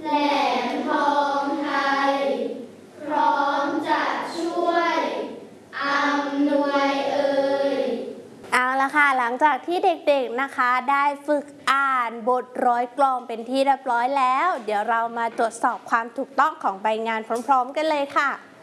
แหลมทองไทยพร้อมจะช่วยอำนวยเอาละค่ะหลังจากที่เด็กๆนะคะได้ฝึกอ่านบทร้อยกลอนเป็นที่เรียบร้อยแล้วเดี๋ยวเรามาตรวจสอบความถูกต้องของใบงานพร้อมๆกันเลยค่ะ